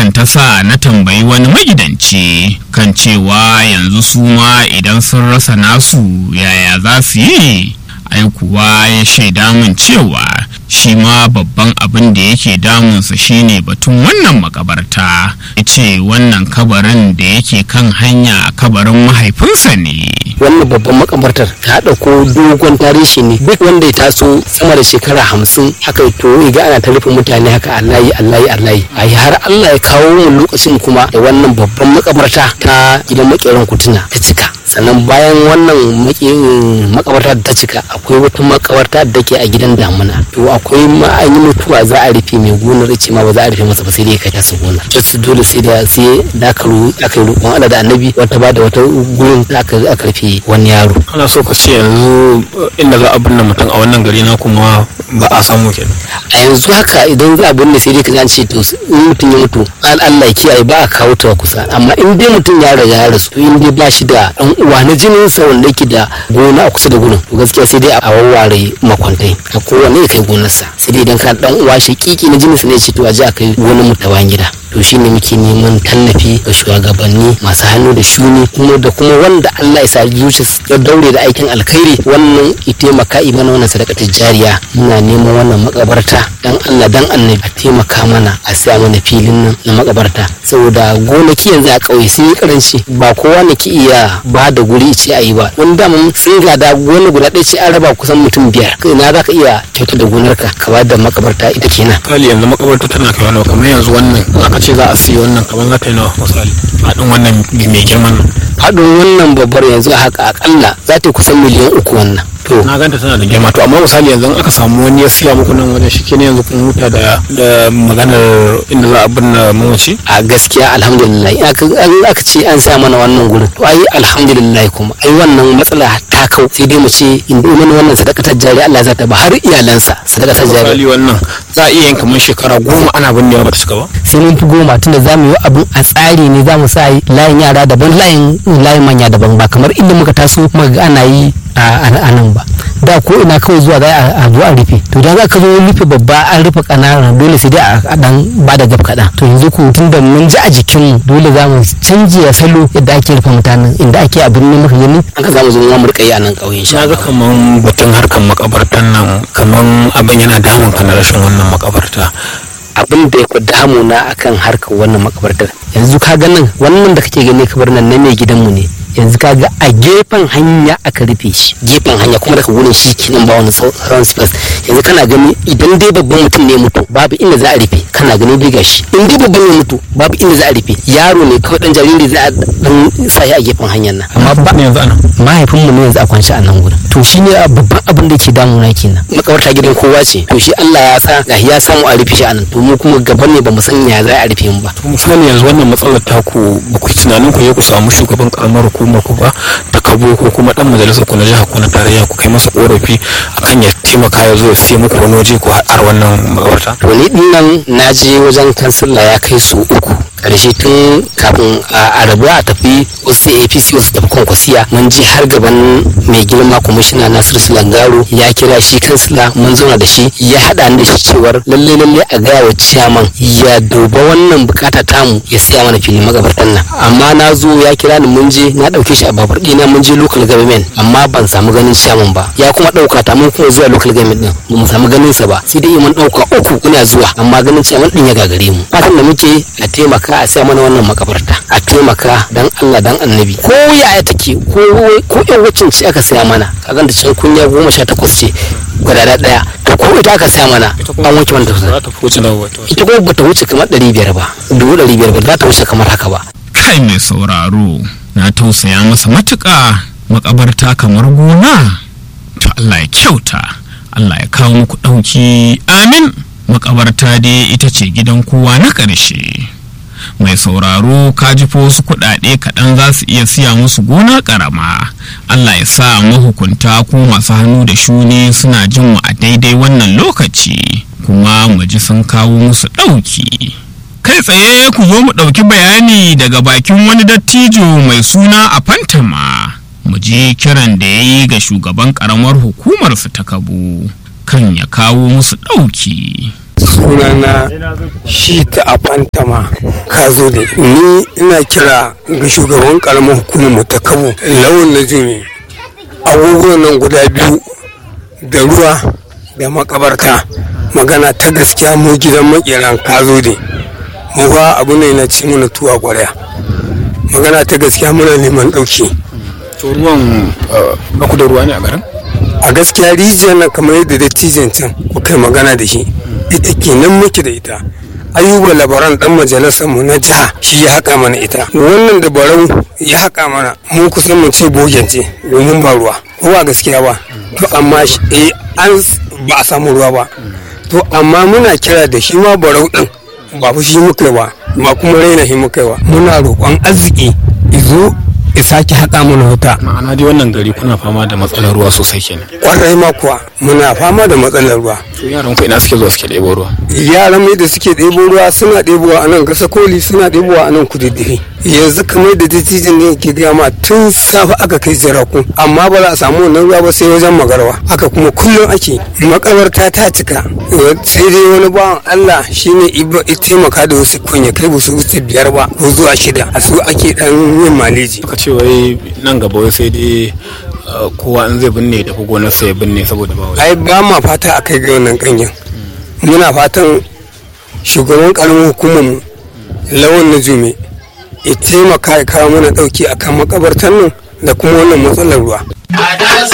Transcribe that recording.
hakan ta sa na tambayi wani magidanci kan cewa yanzu su ma idan sun rasa nasu yaya za su yi. Ai kuwa ya shaida min cewa shi ma babban abin da yake damunsa shine batun wannan makabarta. Ya ce wannan kabarin da yake kan hanya kabarin mahaifinsa ne. Wannan babban makabartar ta ɗauko dogon tarihi ne, duk wanda ya taso sama da shekara 50 haka to ga ana ta rufe mutane haka Allahi ai har Allah ya kawo mu lokacin kuma da wannan babban makabarta ta gidan makeran Kutuna ta cika. Sannan bayan wannan makabarta da ta cika akwai wata makabarta da ke a gidan Damuna, to akwai ma an yi mutuwa za a rufe mai gonar ce ma ba za a rufe masa ba sai dai ka tasa gonar, to dole sai da aka yi roƙon Allah da Annabi wata ba da wata gurin da aka rufe wani yaro. Ana so ka ce yanzu inda za a binne mutum a wannan gari na kuma ba a samu kenan. A yanzu haka idan za a binne sai dai ka ce to in mutum ya mutu Allah ya kiyaye ba a kawo ta kusa, amma in dai mutum ya riga ya rasu in dai ba shi da ɗan uwa na jinin sa wanda yake da gona a kusa da gurin, to gaskiya sai dai a wawware makwantai a kowanne ya kai gonarsa, sai dai idan ka dan uwa shi kiki na jinin sa ne ce to a je a kai gonar mu ta bayan gida. To shine muke neman tallafi ga shugabanni masu hannu da shuni kuma wanda Allah ya sa zuciya ya daure da aikin alkhairi wannan ya taimaka mana wannan sadakatar jariya. Muna neman wannan makabarta dan Allah dan Annabi a taimaka mana a sa mana filin nan na makabarta, saboda gonaki yanzu a kauye sun yi karanci, ba kowa ne ke iya ba da guri ce a yi ba. Wani dama sun gada gona guda ɗaya ce an raba kusan mutum 5, ina za ka iya kyautar da gonarka ka ba da makabarta ita kenan. Kali yanzu makabarta tana kai wani kamar yanzu wannan ce za a siya wannan kamar za ta yi nawa misali haɗin wannan mai girman nan. Haɗin wannan babbar yanzu haka akalla za ta kusan miliyan 3 wannan. To na ganta tana da girma, to amma misali yanzu aka samu wani ya siya muku nan wajen shi kenan yanzu kun huta da maganar inda za a binne mamaci. A gaskiya alhamdulillah aka ce an sa mana wannan gurin to ai alhamdulillah kuma ai wannan matsala ta kau, sai dai mu ce in mana wannan sadakatar jari Allah za ta ba har iyalansa sadakatar jari. Misali wannan za a iya yin kamar shekara 10 ana binnewa ba ta cika ba. Sai mun fi 10 tunda za mu yi abin a tsari ne, za mu sa layin yara daban layin manya daban, ba kamar inda muka taso muka ga ana yi a nan ba. Da ko ina kawai zuwa za a zo a rufe, to da za ka zo rufe babba an rufe kanana dole sai dai a dan ba da gab kaɗan. To yanzu ko tun da mun ji a jikin dole za mu canje salo yadda ake rufe mutanen inda ake abin ne muka gani an ka za mu zo mu rika yi a nan ƙauyen shi. Na ga kaman batun harkar makabartan nan kaman abin yana damun ka na rashin wannan makabarta. Abin da ya fi damuna akan harkar wannan makabartar yanzu ka ga nan wannan da kake gani kabar nan na mai gidanmu ne, yanzu kaga a gefen hanya aka rufe shi, gefen hanya kuma daga wurin shi kinan ba wani sauran space. Yanzu kana gani idan dai babban mutum ne mutu babu inda za a rufe, kana gani dai gashi in dai babban ne mutu babu inda za a rufe, yaro ne kawai dan jariri za a dan sa shi a gefen hanyar nan. Amma ba ne yanzu ana mahaifin mu ne yanzu a kwanci a nan gurin, to shine babban abin da ke damuna kenan. Makabarta gidan kowa ce, to shi Allah ya sa ga ya samu a rufe shi a nan, to mu kuma gaban ne ba mu san ya za a rufe mu ba. To misali yanzu wannan matsalar taku ba ku tunanin ku ya ku samu shugaban karamar hukumar ku ba ta Kabo ko kuma dan majalisar ku na jiha ko na tarayya ku kai masa korafi akan ya taimaka ya zo ya sai muku wani waje ku har wannan makabarta? To ni dinnan na je wajen kansila ya kai su 3 karshe tun kafin a rabu a tafi wasu APC wasu tafi Kwankwasiya mun ji har gaban mai girma kwamishina Nasiru Silangaro ya kira shi kansila mun zauna da shi ya haɗa ni da shi cewar lalle a gaya wa ciyaman ya duba wannan bukata tamu ya siya mana filin makabartan nan. Amma na zo ya kira ni mun je na ɗauke shi a babur ɗina mun je local government amma ban samu ganin ciyaman ba, ya kuma ɗauka ta mun kuma zuwa local government ɗin ba mu samu ganin sa ba, sai dai mun ɗauka 3 muna zuwa amma ganin ciyaman ɗin ya gagare mu. Fatan da muke a taimaka a siya mana wannan makabarta, a taimaka dan Allah dan Annabi ko yaya take ko yan wacin ce aka siya mana ka ganta cikin kunya 18 ce gwadada daya, to ko ita aka siya mana an wuce wanda ita ko bata wuce kamar 500 ba, 500 ba za ta wuce kamar haka ba. Kai mai sauraro na tausaya masa matuƙa, makabarta kamar gona. To Allah ya kyauta, Allah ya kawo muku ɗauki, amin. Makabarta dai ita ce gidan kowa na ƙarshe. Mai sauraro ka ji wasu kuɗaɗe kaɗan za su iya siya musu gona ƙarama. Allah ya sa mahukunta ko masu hannu da shuni suna jin mu a daidai wannan lokaci kuma mu ji sun kawo musu ɗauki. Kai tsaye ku zo mu ɗauki bayani daga bakin wani dattijo mai suna a Fantama, mu ji kiran da ya yi ga shugaban ƙaramar hukumar su ta Kabo kan ya kawo musu ɗauki. sunana shi ta afantama ka zo da ni ina kira ga shugaban karamar hukumar mu ta Kabo Lawan Najimi, abubuwan nan guda biyu da ruwa da makabarta, magana ta gaskiya mu gidan makeran ka zo da mu ba abu ne na ci mana tuwa kwarya, magana ta gaskiya muna neman dauki. to ruwan ba ku da ruwa ne a garin? A gaskiya rijiyar nan kamar yadda dattijan can kuka magana da shi ita kenan muke da ita. Ayuba Labaran dan majalisar mu na jiha shi ya haƙa mana ita, wannan da Barau ya haƙa mana mu kusan mu ce bogence domin ba ruwa ko ba gaskiya ba. To amma an ba a samu ruwa ba, to amma muna kira da shi ma Barau din ba fa shi muka ba kuma raina shi muka ba, muna roƙon arziki izo ya sake haƙa mana wuta. Ma'ana dai wannan gari kuna fama da matsalar ruwa sosai kenan. Kwarai ma kuwa muna fama da matsalar ruwa. To yaran ku ina suke zuwa suke ɗebo ruwa? Yaran mai da suke ɗebo ruwa suna ɗebowa a nan gasa koli, suna ɗebowa a nan kududdiri. Yanzu kamar da dattijan ne ke gaya ma tun safe aka kai jiraku, amma ba za a samu wannan ruwa ba sai wajen magarwa. Haka kuma kullum ake makabarta ta cika, sai dai wani bawan Allah shine ya taimaka da wasu kunya kai ba su wuce 5 ba ko zuwa 6, a su ake dan yin maleji. Ka ce wai nan gaba wai sai dai kowa in zai binne da gonar sa ya binne saboda ba wai. Ai ba ma fata a kai ga wannan kanyan, muna fatan shugaban karamin hukumar mu Lawan Najimi ya taimaka ya kawo mana dauki akan makabartan nan da kuma wannan matsalar ruwa.